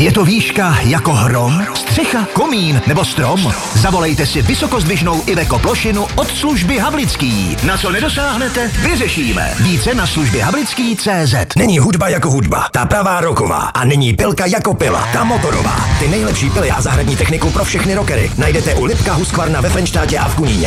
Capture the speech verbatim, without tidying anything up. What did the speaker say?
Je to výška jako hrom, střecha, komín nebo strom? Zavolejte si vysokozdvižnou Iveco plošinu od služby Havlický. Na co nedosáhnete, vyřešíme. Více na službě Havlický tečka cé zet. Není hudba jako hudba, ta pravá roková. A není pilka jako pila, ta motorová. Ty nejlepší pily a zahradní techniku pro všechny rockery najdete u Lipka Husqvarna ve Frenštátě a v Kuníně.